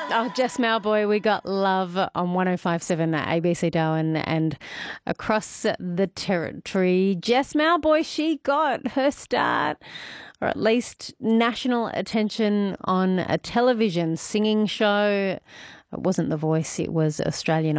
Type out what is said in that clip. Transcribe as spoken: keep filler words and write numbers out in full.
Oh, Jess Mauboy, we got love on one oh five point seven A B C Darwin and across the territory. Jess Mauboy, she got her start, or at least national attention, on a television singing show. It wasn't The Voice, it was Australian